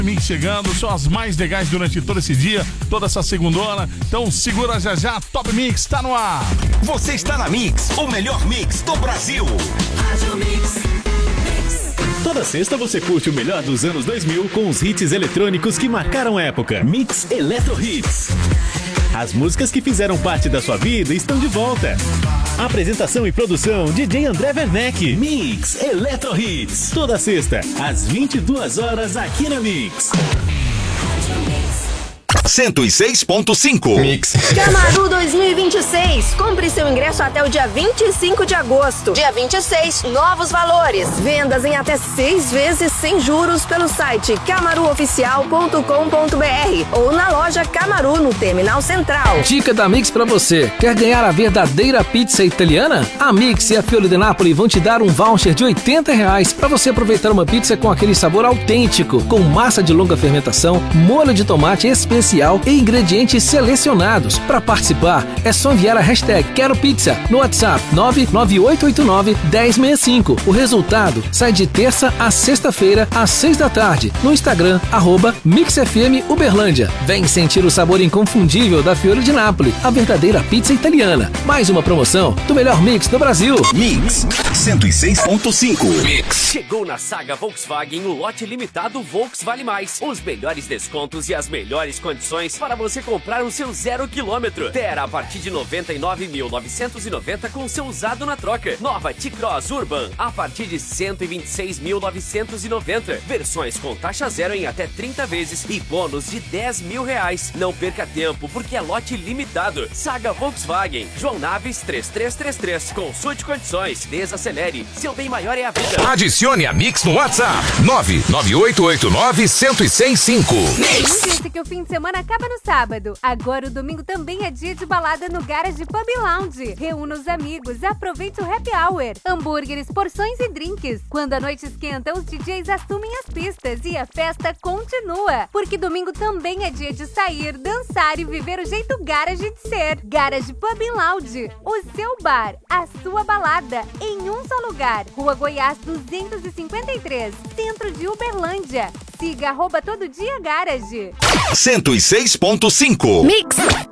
Mix chegando, são as mais legais durante todo esse dia, toda essa segundona. Então segura já, Top Mix tá no ar. Você está na Mix, o melhor mix do Brasil. Toda sexta você curte o melhor dos anos 2000 com os hits eletrônicos que marcaram a época. Mix Eletro Hits. As músicas que fizeram parte da sua vida estão de volta. Apresentação e produção DJ André Werneck. Mix Eletro Hits. Toda sexta, às 22 horas aqui na Mix. 106.5 Mix. Camaru 2026. Compre seu ingresso até o dia 25 de agosto. Dia 26, novos valores. Vendas em até 6 vezes sem juros pelo site camaruoficial.com.br ou na loja Camaru no Terminal Central. Dica da Mix pra você. Quer ganhar a verdadeira pizza italiana? A Mix e a Fiore de Napoli vão te dar um voucher de R$80 para você aproveitar uma pizza com aquele sabor autêntico, com massa de longa fermentação, molho de tomate especial e ingredientes selecionados. Para participar, é só enviar a hashtag Quero Pizza no WhatsApp 99889-1065. O resultado sai de terça a sexta-feira, às 6 da tarde, no Instagram, @MixFM Uberlândia. Vem sentir o sabor inconfundível da Fiore de Napoli, a verdadeira pizza italiana. Mais uma promoção do melhor mix do Brasil. Mix 106.5 Mix. Chegou na saga Volkswagen o lote limitado Volks Vale Mais. Os melhores descontos e as melhores condições para você comprar o seu 0 km. Terra a partir de 99.990 com seu usado na troca. Nova T-Cross Urban a partir de 126.990. Versões com taxa zero em até 30 vezes e bônus de R$10.000. Não perca tempo porque é lote limitado. Saga Volkswagen, João Naves 3333. Consulte condições, desacelere. Seu bem maior é a vida. Adicione a Mix no WhatsApp 99889-1065. Pense que o fim de semana acaba no sábado. Agora o domingo também é dia de balada no Garage Pub Lounge. Reúna os amigos, aproveite o happy hour. Hambúrgueres, porções e drinks. Quando a noite esquenta, os DJs assumem as pistas e a festa continua. Porque domingo também é dia de sair, dançar e viver o jeito Garage de ser. Garage Pub Lounge, o seu bar, a sua balada, em um só lugar. Rua Goiás 253, centro de Uberlândia. Siga @tododiagarage. 106.5 Mix.